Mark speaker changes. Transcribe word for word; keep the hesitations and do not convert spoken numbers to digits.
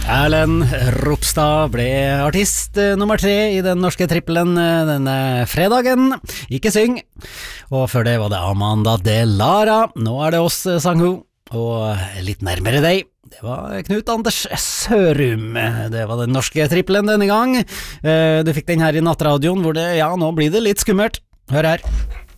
Speaker 1: Erlend Ropstad ble artist nummer tre i den norske trippelen denne fredagen. Ikke syng. Og før det var det Amanda De Lara. Nå er det oss, sang hun. Og litt nærmere deg. Det var Knut Anders Sørum. Det var den norske trippelen denne gang. Du fikk den her i nattradioen, hvor det, ja, nå blir det litt skummelt. Hør her.